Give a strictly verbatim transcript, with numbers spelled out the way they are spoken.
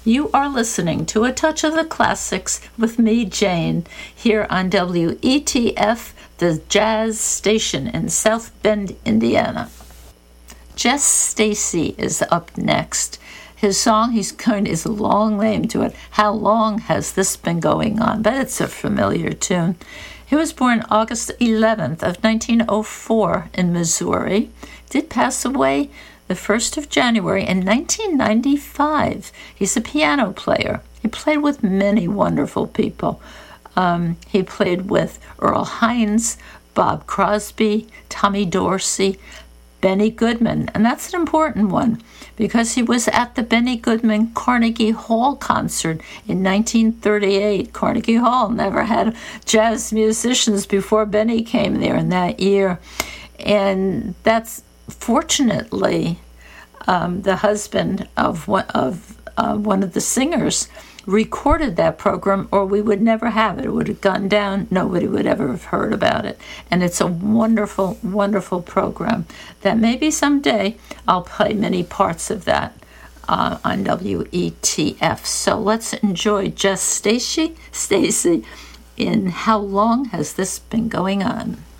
You are listening to A Touch of the Classics with me, Jane, here on W E T F, the jazz station in South Bend, Indiana. Jess Stacy is up next. His song he's going is a long name to it. How long has this been going on? But it's a familiar tune. He was born August eleventh of nineteen oh four in Missouri. Did pass away the first of January in nineteen ninety-five. He's a piano player. He played with many wonderful people. Um, he played with Earl Hines, Bob Crosby, Tommy Dorsey, Benny Goodman, and that's an important one because he was at the Benny Goodman Carnegie Hall concert in nineteen thirty-eight. Carnegie Hall never had jazz musicians before Benny came there in that year. And that's fortunately um, the husband of one of, uh, one of the singers recorded that program, or we would never have it. It would have gone down. Nobody would ever have heard about it. And it's a wonderful, wonderful program that maybe someday I'll play many parts of that uh, on W E T F. So let's enjoy Jess Stacy, Stacy in How Long Has This Been Going On?